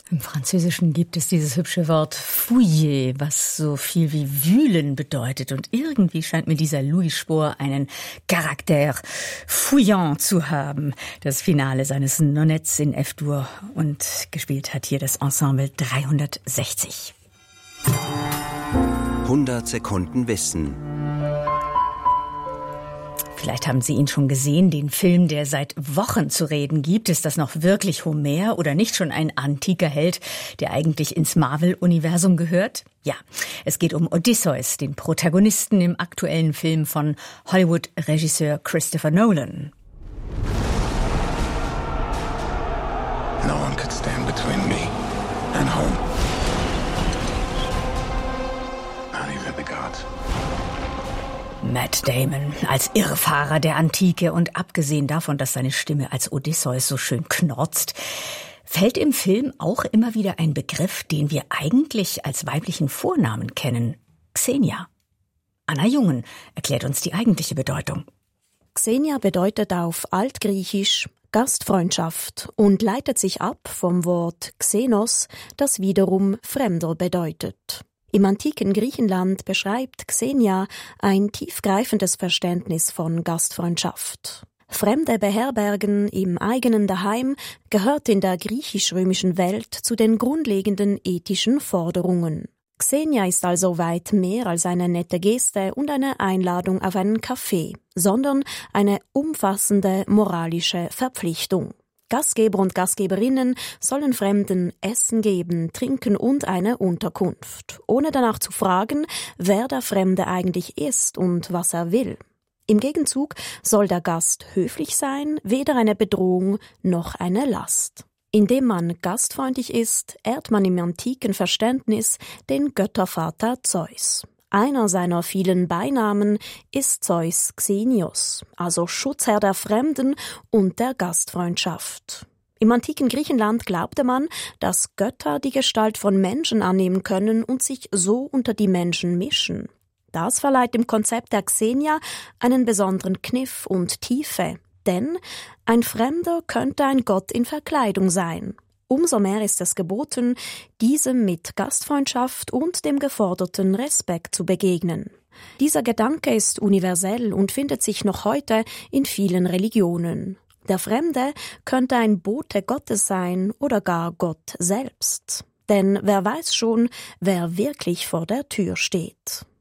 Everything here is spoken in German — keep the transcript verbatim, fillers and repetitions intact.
Im Französischen gibt es dieses hübsche Wort fouiller, was so viel wie wühlen bedeutet. Und irgendwie scheint mir dieser Louis Spohr einen Charakter fouillant zu haben. Das Finale seines Nonettes in F-Dur. Und gespielt hat hier das Ensemble dreihundertsechzig. hundert Sekunden Wissen. Vielleicht haben Sie ihn schon gesehen, den Film, der seit Wochen zu reden gibt. Ist das noch wirklich Homer oder nicht schon ein antiker Held, der eigentlich ins Marvel-Universum gehört? Ja, es geht um Odysseus, den Protagonisten im aktuellen Film von Hollywood-Regisseur Christopher Nolan. No one could stand between me and home. Not even the gods. Matt Damon als Irrfahrer der Antike und abgesehen davon, dass seine Stimme als Odysseus so schön knorzt, fällt im Film auch immer wieder ein Begriff, den wir eigentlich als weiblichen Vornamen kennen. Xenia. Anna Jungen erklärt uns die eigentliche Bedeutung. Xenia bedeutet auf Altgriechisch Gastfreundschaft und leitet sich ab vom Wort Xenos, das wiederum Fremder bedeutet. Im antiken Griechenland beschreibt Xenia ein tiefgreifendes Verständnis von Gastfreundschaft. Fremde beherbergen im eigenen Daheim gehört in der griechisch-römischen Welt zu den grundlegenden ethischen Forderungen. Xenia ist also weit mehr als eine nette Geste und eine Einladung auf einen Kaffee, sondern eine umfassende moralische Verpflichtung. Gastgeber und Gastgeberinnen sollen Fremden Essen geben, Trinken und eine Unterkunft, ohne danach zu fragen, wer der Fremde eigentlich ist und was er will. Im Gegenzug soll der Gast höflich sein, weder eine Bedrohung noch eine Last. Indem man gastfreundlich ist, ehrt man im antiken Verständnis den Göttervater Zeus. Einer seiner vielen Beinamen ist Zeus Xenios, also Schutzherr der Fremden und der Gastfreundschaft. Im antiken Griechenland glaubte man, dass Götter die Gestalt von Menschen annehmen können und sich so unter die Menschen mischen. Das verleiht dem Konzept der Xenia einen besonderen Kniff und Tiefe, denn ein Fremder könnte ein Gott in Verkleidung sein. Umso mehr ist es geboten, diesem mit Gastfreundschaft und dem geforderten Respekt zu begegnen. Dieser Gedanke ist universell und findet sich noch heute in vielen Religionen. Der Fremde könnte ein Bote Gottes sein oder gar Gott selbst. Denn wer weiß schon, wer wirklich vor der Tür steht.